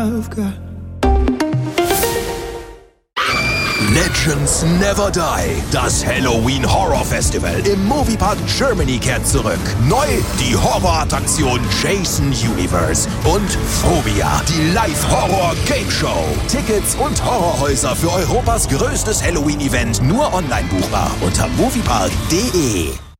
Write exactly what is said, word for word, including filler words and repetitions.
Legends Never Die. Das Halloween Horror Festival im Moviepark Germany kehrt zurück. Neu die Horrorattraktion Jason Universe und Phobia, die Live-Horror-Game-Show. Tickets und Horrorhäuser für Europas größtes Halloween-Event nur online buchbar unter moviepark punkt de.